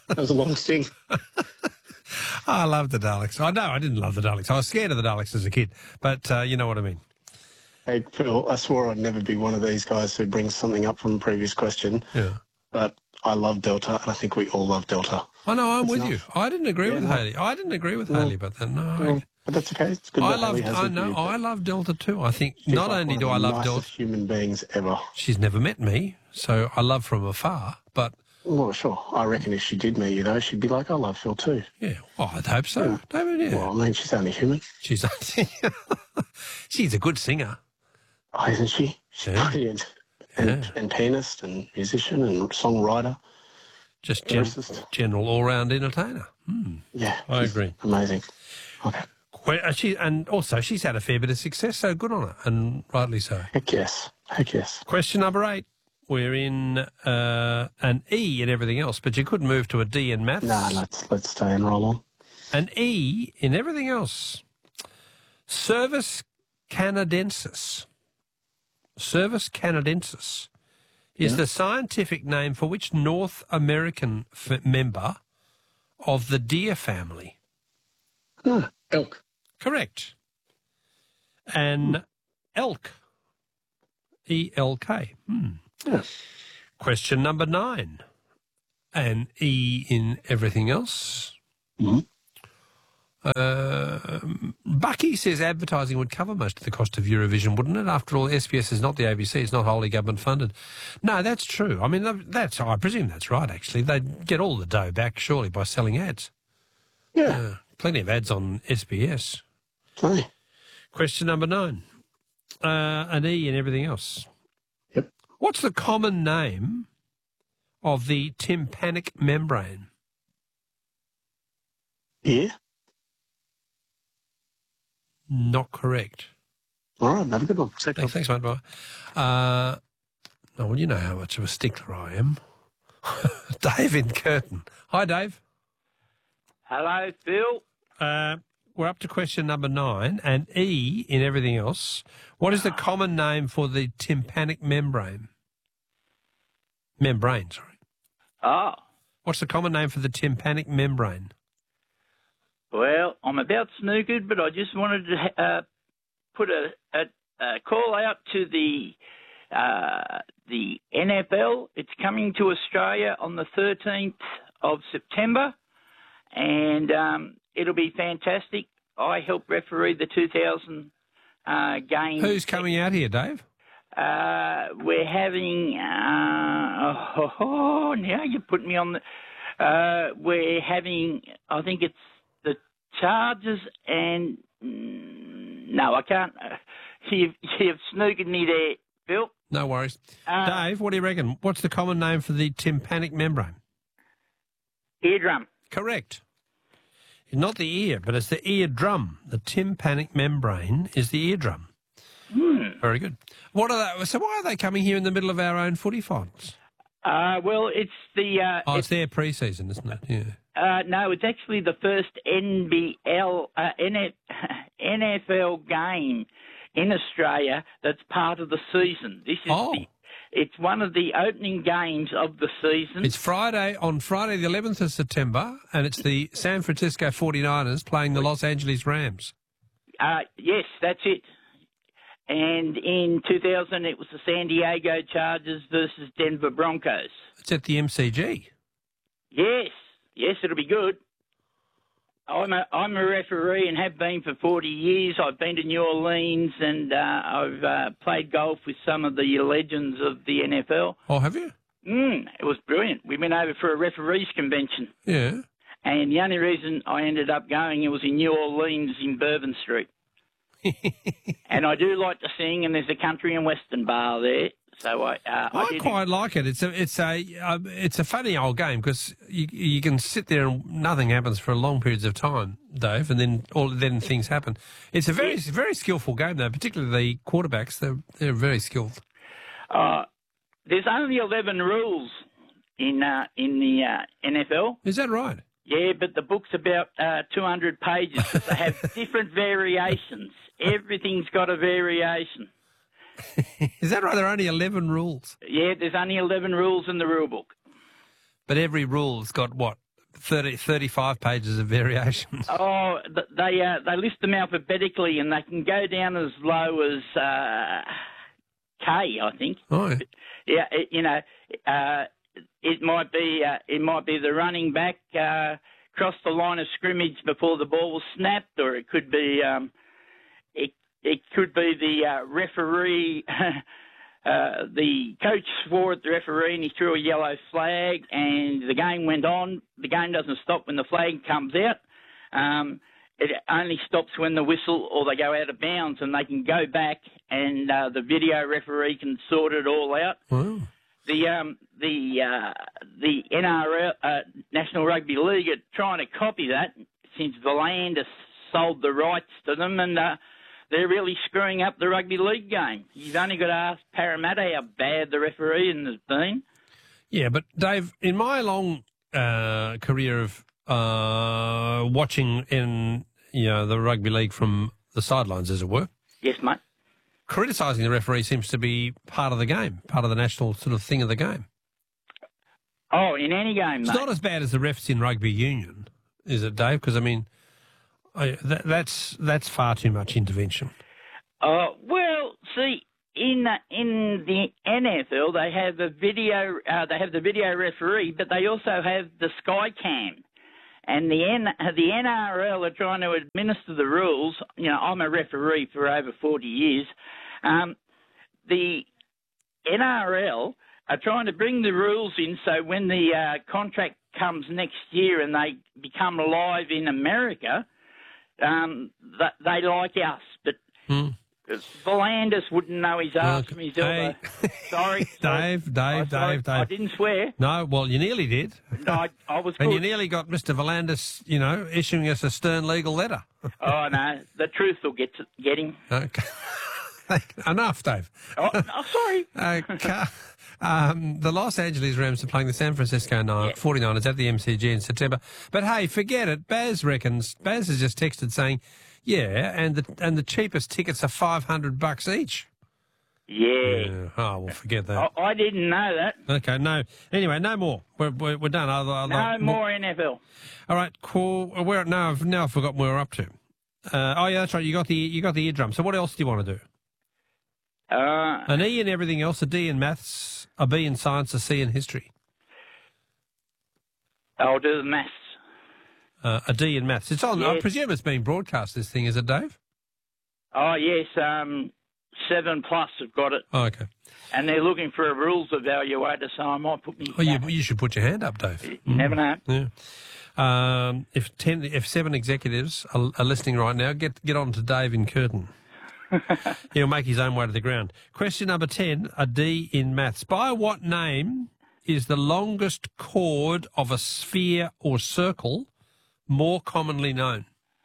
That was a long sting. I love the Daleks. I know I didn't love the Daleks. I was scared of the Daleks as a kid, but you know what I mean. Hey, Phil, I swore I'd never be one of these guys who brings something up from a previous question. Yeah. But I love Delta, and I think we all love Delta. I know, I'm That's with enough. you. I didn't agree with Haley. I didn't agree with Haley, but then no. But that's okay. It's good. I that Haley love. has I a know. view, but I love Delta too. I think she's not like only one do of I the love nicest Delta, human beings ever. she's never met me, so I love from afar. But Well, sure. I reckon if she did meet you, though, she'd be like, I love Phil too. yeah, well, I'd hope so, Yeah. David. Yeah, Well, I mean, she's only human. she's she's a good singer. Oh, isn't she? She's Yeah. brilliant. And pianist and musician and songwriter. Just Lyricist. general all-round entertainer. Yeah. I she's agree. Amazing. Okay. And also she's had a fair bit of success, so good on her, and rightly so. Heck yes. Heck yes. Question number 8. We're in an E and everything else, but you could move to a D in maths. No, let's stay and roll on. An E in everything else. Cervus canadensis. Cervus canadensis is the scientific name for which North American member of the deer family? Elk. Correct. An elk. E-L-K. Yes. Question number 9. An E in everything else. Bucky says advertising would cover most of the cost of Eurovision, wouldn't it? After all, SBS is not the ABC. It's not wholly government funded. No, that's true. I mean, I presume that's right, actually. They'd get all the dough back, surely, by selling ads. Yeah. Plenty of ads on SBS. Plenty. Question number 9. An E in everything else. Yep. What's the common name of the tympanic membrane? Yeah. Not correct. All right, have a good one. Second. Thanks, mate. Bye. Oh, well, you know how much of a stickler I am. Dave in Curtin. Hi, Dave. Hello, Phil. We're up to question number 9, and E in everything else. What is the common name for the tympanic membrane? Membrane, sorry. Oh, What's the common name for the tympanic membrane? well, I'm about snookered, but I just wanted to put a call out to the NFL. It's coming to Australia on the 13th of September, and it'll be fantastic. I helped referee the 2000 game. Who's coming out here, Dave? We're having. Now you put me on the. We're having. I think it's the Chargers and. No, I can't. You've snookered me there, Phil. No worries. Dave, what do you reckon? What's the common name for the tympanic membrane? Eardrum. Correct. Not the ear, but it's the eardrum. The tympanic membrane is the eardrum. Very good. What are they? So why are they coming here in the middle of our own footy finals? Well, it's the. It's their pre-season, isn't it? Yeah. No, it's actually the first NFL game in Australia that's part of the season. This is it's one of the opening games of the season. It's on Friday the 11th of September, and it's the San Francisco 49ers playing the Los Angeles Rams. Yes, that's it. And in 2000, it was the San Diego Chargers versus Denver Broncos. It's at the MCG. Yes, it'll be good. I'm a referee and have been for 40 years. I've been to New Orleans and I've played golf with some of the legends of the NFL. Oh, have you? It was brilliant. We went over for a referees convention. Yeah. And the only reason I ended up going, it was in New Orleans in Bourbon Street. And I do like to sing, and there's a country and western bar there. So I quite like it. It's a funny old game because you can sit there and nothing happens for long periods of time, Dave, and then things happen. It's a very skillful game though, particularly the quarterbacks. They're very skilled. There's only 11 rules in the NFL. Is that right? Yeah, but the book's about 200 pages because they have different variations. Everything's got a variation. Is that right? There are only 11 rules? Yeah, there's only 11 rules in the rule book. But every rule's got what? 35 pages of variations. Oh, they list them alphabetically, and they can go down as low as K, I think. Oh, yeah. Yeah, it might be the running back crossed the line of scrimmage before the ball was snapped, or it could be it could be the referee. The coach swore at the referee and he threw a yellow flag, and the game went on. The game doesn't stop when the flag comes out. It only stops when the whistle or they go out of bounds, and they can go back and the video referee can sort it all out. Wow. The NRL, National Rugby League, are trying to copy that since Volandis sold the rights to them, and they're really screwing up the rugby league game. You've only got to ask Parramatta how bad the refereeing has been. Yeah, but Dave, in my long career of watching in the rugby league from the sidelines, as it were, Yes, mate. criticising the referee seems to be part of the game, part of the national sort of thing of the game. Oh, in any game, It's mate. not as bad as the refs in rugby union, is it, Dave? Because, I mean, that's far too much intervention. Well, see, in the NFL, they have the video referee, but they also have the Sky Cam. And the NRL are trying to administer the rules. I'm a referee for over 40 years. The NRL are trying to bring the rules in so when the contract comes next year and they become live in America, they like us. But Volandis wouldn't know his ass from his elbow. Sorry. Dave. I didn't swear. No, well, you nearly did. No, I was good. And you nearly got Mr. Volandis, issuing us a stern legal letter. Oh, no, the truth will get him. Okay. Enough, Dave. Oh, sorry. Okay. The Los Angeles Rams are playing the San Francisco 49ers at the MCG in September. But hey, forget it. Baz has just texted saying, yeah, and the cheapest tickets are $500 each. Yeah. Oh, well, forget that. I didn't know that. Okay, no. Anyway, no more. We're done. No more NFL. All right, cool. Now I've forgotten where we're up to. Oh yeah, that's right. You got the eardrum. So what else do you want to do? An E in everything else, a D in maths, a B in science, a C in history. I'll do the maths. A D in maths. It's on. Yes. I presume it's being broadcast. This thing, is it, Dave? Oh yes, 7+ have got it, Oh, okay. and they're looking for a rules evaluator. So I might put me. Well, you should put your hand up, Dave. You never know. Yeah. If 7 executives are listening right now, get on to Dave in Curtin. He'll make his own way to the ground. Question number 10, a D in maths. By what name is the longest chord of a sphere or circle more commonly known?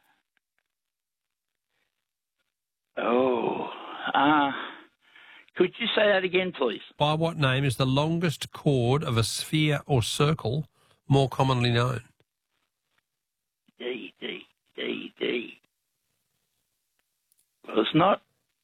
Oh, could you say that again, please? By what name is the longest chord of a sphere or circle more commonly known? D. Well, it's not.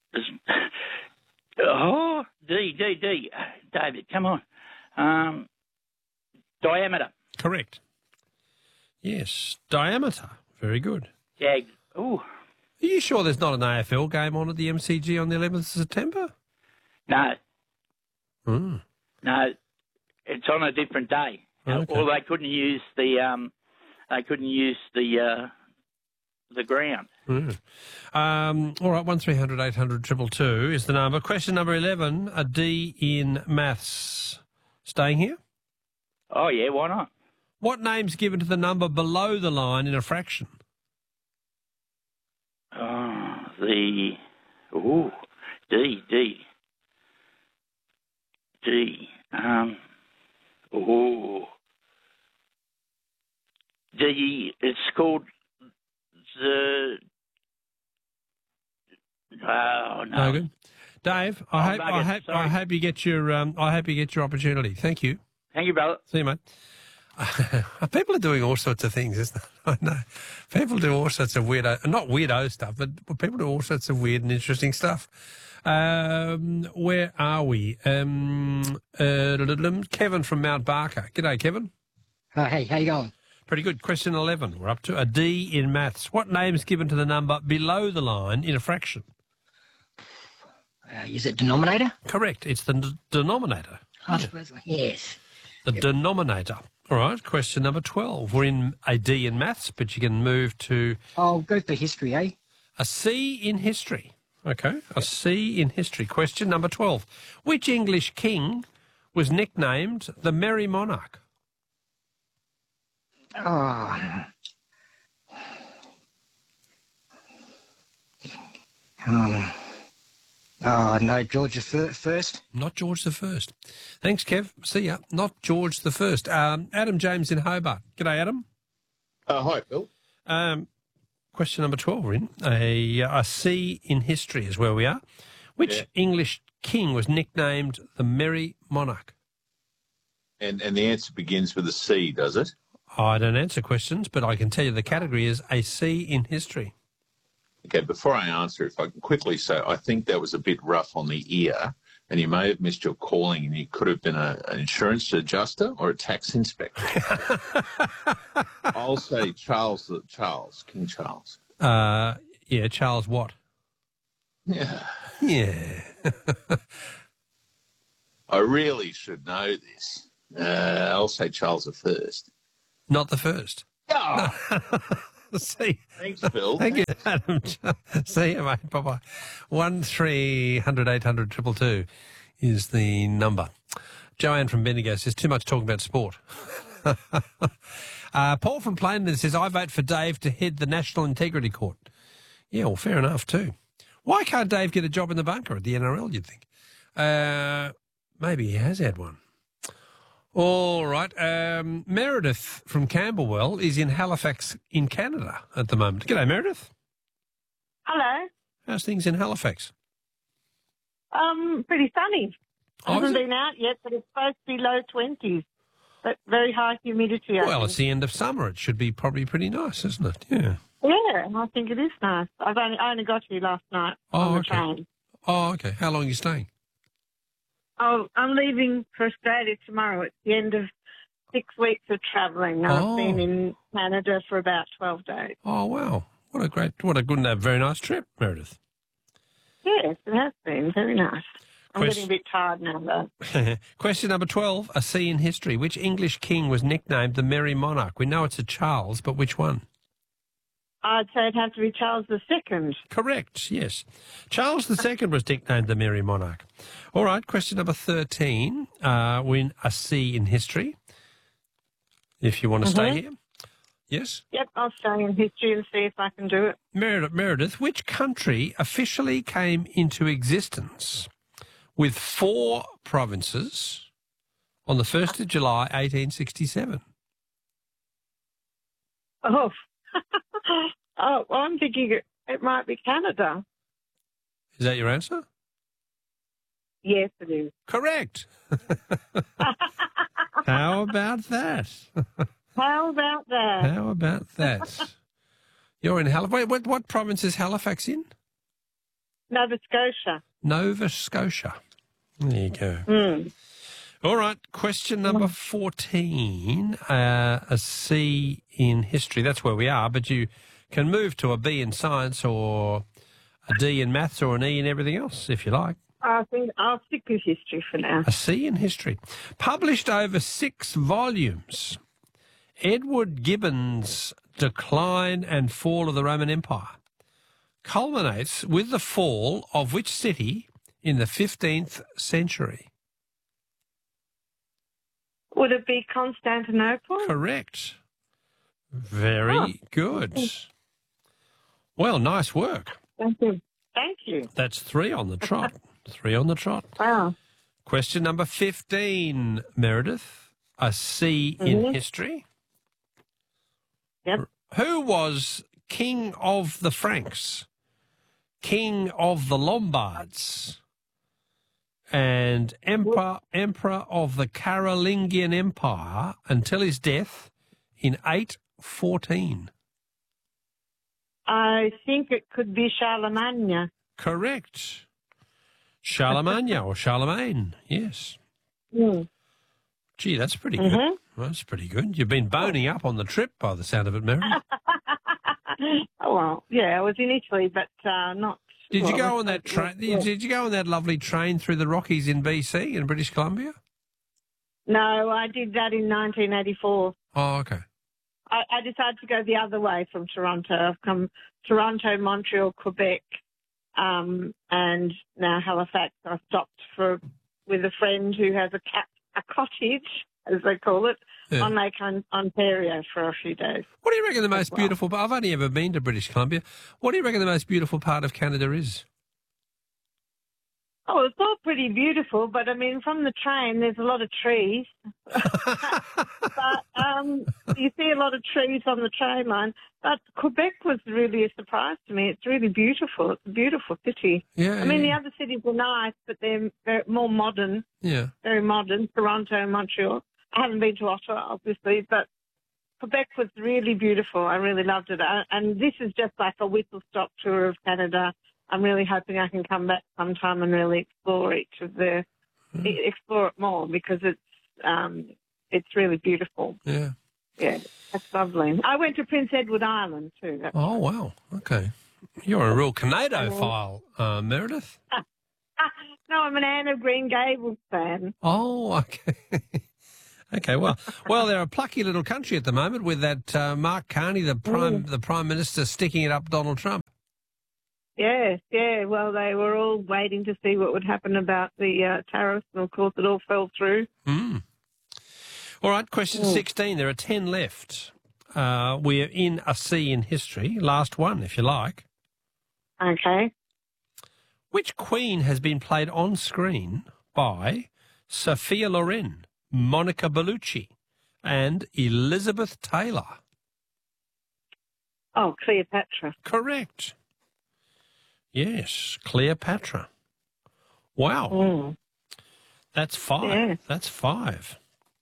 D. David, come on. Diameter. Correct. Yes, diameter. Very good. Jag. Ooh. Are you sure there's not an AFL game on at the MCG on the 11th of September? No. Mm. No. It's on a different day. Okay. Or they couldn't use the ground. Mm. All right, 1300 800 222 is the number. Question number 11, a D in maths. Staying here? Oh yeah, why not? What name's given to the number below the line in a fraction? D. D. It's called the. Oh no. No good. Dave, I hope you get your opportunity. Thank you. Thank you, brother. See you, mate. People are doing all sorts of things, isn't it? I know. People do all sorts of not weirdo stuff, but people do all sorts of weird and interesting stuff. Where are we? Kevin from Mount Barker. G'day, Kevin. Hey, how you going? Pretty good. Question 11. We're up to a D in maths. What name is given to the number below the line in a fraction? Is it denominator? Correct. It's the denominator. I suppose. Yes. The denominator. All right. Question number 12. We're in a D in maths, but you can move to I'll go for history, eh? a C in history. Okay. A C in history. Question number 12. Which English king was nicknamed the Merry Monarch? Oh. No, George first. Not George the First. Thanks, Kev. See ya. Not George the First. Adam James in Hobart. G'day, Adam. Hi, Bill. Question number 12 we're in. A C in history is where we are. Which English king was nicknamed the Merry Monarch? And the answer begins with a C, does it? I don't answer questions, but I can tell you the category is a C in history. Okay, before I answer, if I can quickly say, I think that was a bit rough on the ear, and you may have missed your calling, and you could have been an insurance adjuster or a tax inspector. I'll say King Charles. Yeah, Charles what? Yeah. Yeah. I really should know this. I'll say Charles I. Not the first. Oh, See. thanks, Bill. Thank you, Adam. See you, mate. Bye-bye. 1300 800 222 is the number. Joanne from Bendigo says, too much talking about sport. Paul from Plainland says, I vote for Dave to head the National Integrity Court. Yeah, well, fair enough too. Why can't Dave get a job in the bunker at the NRL, you'd think? Maybe he has had one. All right. Meredith from Camberwell is in Halifax in Canada at the moment. G'day, Meredith. Hello. How's things in Halifax? Pretty sunny. Oh, Hasn't is it? been out yet, but it's supposed to be low 20s. But very high humidity. I Well, think. it's the end of summer. It should be probably pretty nice, isn't it? Yeah. Yeah, I think it is nice. I only got here last night on the okay. train. Oh, okay. How long are you staying? Oh, I'm leaving for Australia tomorrow. It's the end of 6 weeks of travelling. I've been in Canada for about 12 days. Oh, wow. What a good and very nice trip, Meredith. Yes, it has been. Very nice. I'm Question- getting a bit tired now, though. Question number 12, a C in history. Which English king was nicknamed the Merry Monarch? We know it's a Charles, but which one? I'd say it'd have to be Charles II. Correct, yes. Charles II was nicknamed the Merry Monarch. All right, question number 13. We're in a C in history, if you want to stay here. Yes? Yep, I'll stay in history and see if I can do it. Meredith, which country officially came into existence with 4 provinces on the 1st of July, 1867? Oh, well, I'm thinking it might be Canada. Is that your answer? Yes, it is. Correct. How about that? How about that? How about that? You're in Halifax. Wait, what province is Halifax in? Nova Scotia. Nova Scotia. There you go. All right, question number 14, a C in history. That's where we are, but you can move to a B in science or a D in maths or an E in everything else, if you like. I think I'll stick with history for now. A C in history. Published over 6 volumes, Edward Gibbon's Decline and Fall of the Roman Empire culminates with the fall of which city in the 15th century? Would it be Constantinople? Correct. Very good. Well, nice work. Thank you. Thank you. That's 3 on the trot. 3 on the trot. Wow. Question number 15, Meredith. A C in history. Yep. Who was King of the Franks, King of the Lombards, and Emperor of the Carolingian Empire until his death in 814? I think it could be Charlemagne. Correct. Charlemagne or Charlemagne, yes. Gee, that's pretty good. Well, that's pretty good. You've been boning up on the trip by the sound of it, Meredith. Oh, well, yeah, I was in Italy, but not... Did you well, go on that train? yeah. Did you go on that lovely train through the Rockies in BC, in British Columbia? No, I did that in 1984. Oh, okay. I decided to go the other way from Toronto. I've come Toronto, Montreal, Quebec, and now Halifax. I stopped with a friend who has a cottage, as they call it, on Lake Ontario for a few days. What do you reckon the most beautiful... I've only ever been to British Columbia. What do you reckon the most beautiful part of Canada is? Oh, it's all pretty beautiful, but, I mean, from the train, there's a lot of trees. But you see a lot of trees on the train line. But Quebec was really a surprise to me. It's really beautiful. It's a beautiful city. Yeah. I mean, the other cities are nice, but they're more modern. Yeah. Very modern, Toronto and Montreal. I haven't been to Ottawa, obviously, but Quebec was really beautiful. I really loved it. And this is just like a whistle-stop tour of Canada. I'm really hoping I can come back sometime and really explore explore it more, because it's really beautiful. Yeah. Yeah, that's lovely. I went to Prince Edward Island too. Oh, wow. Okay. You're a real Canado-phile, Meredith. No, I'm an Anne of Green Gables fan. Oh, okay. Okay, well, they're a plucky little country at the moment with that Mark Carney, the Prime Minister, sticking it up Donald Trump. Yes, yeah. Well, they were all waiting to see what would happen about the tariffs, and of course it all fell through. All right, question 16. There are 10 left. We're in a C in history. Last one, if you like. Okay. Which queen has been played on screen by Sophia Loren, Monica Bellucci, and Elizabeth Taylor? Oh, Cleopatra. Correct. Yes, Cleopatra. Wow. That's 5. Yeah. That's 5.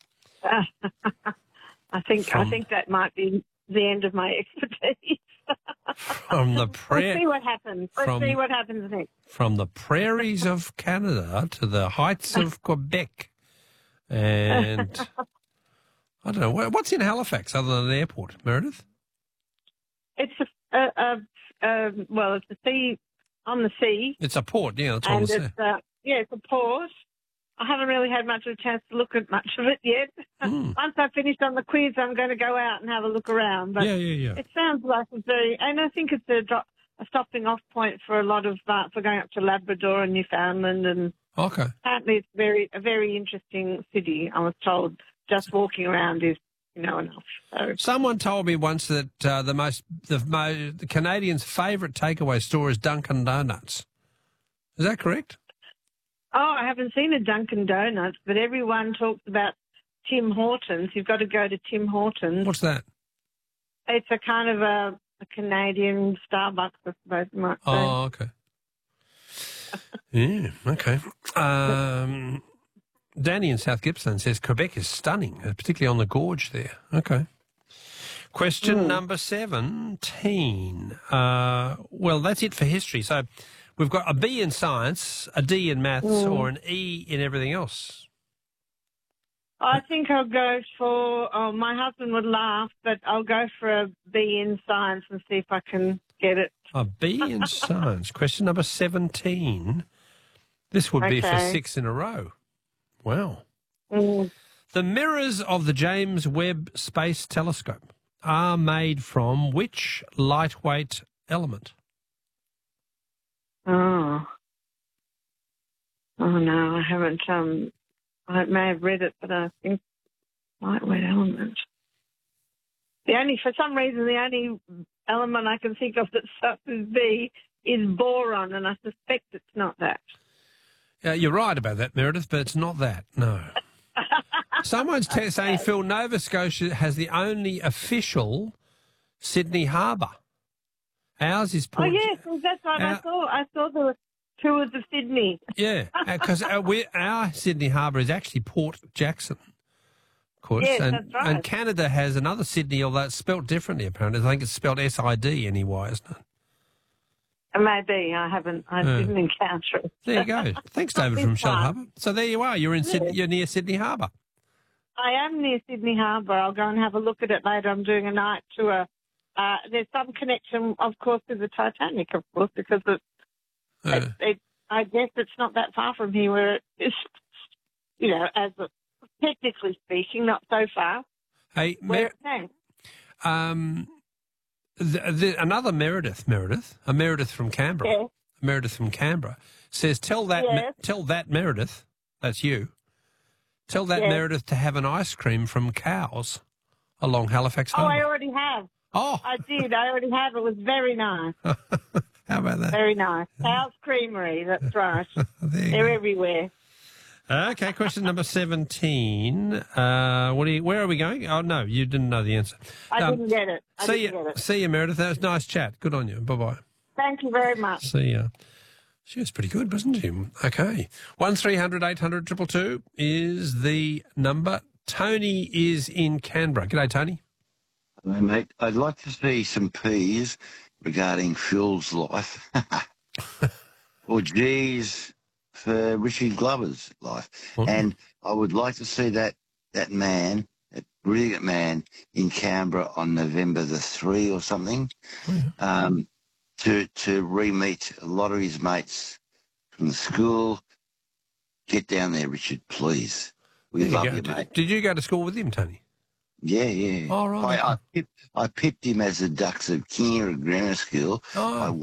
I think that might be the end of my expertise. From the Let's see what happens. Let's see what happens next. From the prairies of Canada to the heights of Quebec. And I don't know, what's in Halifax other than an airport, Meredith? It's it's a sea, on the sea. It's a port, yeah, that's all I'm and saying. it's a port. I haven't really had much of a chance to look at much of it yet. Once I finish on the quiz, I'm going to go out and have a look around. But yeah. it sounds like and I think it's a stopping off point for a lot of, for going up to Labrador and Newfoundland. And Okay. apparently it's a very interesting city, I was told. Just walking around is, enough. So. Someone told me once that the Canadians' favourite takeaway store is Dunkin' Donuts. Is that correct? Oh, I haven't seen a Dunkin' Donuts, but everyone talks about Tim Hortons. You've got to go to Tim Hortons. What's that? It's a kind of a Canadian Starbucks, I suppose you might say. Oh, okay. Yeah, okay. Danny in South Gippsland says Quebec is stunning, particularly on the gorge there. Okay. Question number 17. Well, that's it for history. So we've got a B in science, a D in maths, or an E in everything else. I think I'll go for, my husband would laugh, but I'll go for a B in science and see if I can get it. A B in science. Question number 17. This would be for 6 in a row. Wow. The mirrors of the James Webb Space Telescope are made from which lightweight element? Oh no, I haven't. I may have read it, but I think lightweight element. For some reason, the only element I can think of that starts with B is boron, and I suspect it's not that. You're right about that, Meredith, but it's not that, no. Someone's saying, Phil, Nova Scotia has the only official Sydney harbour. Ours is Port... Oh, yes, that's right. I saw the tours of Sydney. Yeah, because our Sydney harbour is actually Port Jackson, of course. Yes, that's right. And Canada has another Sydney, although it's spelt differently, apparently. I think it's spelled S-I-D anyway, isn't it? Maybe. I didn't encounter it. There you go. Thanks, David from Shell Harbour. So there you are. You're in Sydney, you're near Sydney Harbour. I am near Sydney Harbour. I'll go and have a look at it later. I'm doing a night tour. There's some connection, of course, with the Titanic, of course, because I guess it's not that far from here where it is, technically speaking, not so far. Hey, Where it came. Another Meredith from Canberra. Yeah. Meredith from Canberra says, tell that Meredith, that's you, tell that Meredith to have an ice cream from Cows along Halifax Harbour. Oh, I already have. Oh. I did. I already have. It was very nice. How about that? Very nice. Cows Creamery, that's right. They're everywhere. Okay, question number 17. Where are we going? Oh, no, you didn't know the answer. I didn't get it. See you, Meredith. That was a nice chat. Good on you. Bye-bye. Thank you very much. See ya. She was pretty good, wasn't she? Okay. 1300 800 222 is the number. Tony is in Canberra. G'day, Tony. Hello, mate. I'd like to see some P's regarding Phil's life. Or G's for Richard Glover's life. And I would like to see that man, that brilliant man in Canberra on November the 3 or something, to re-meet a lot of his mates from the school. Get down there, Richard, please. We love you, mate. Did you go to school with him, Tony? Yeah. Oh, right. I pipped him as the Ducks of King Grammar School. Oh. I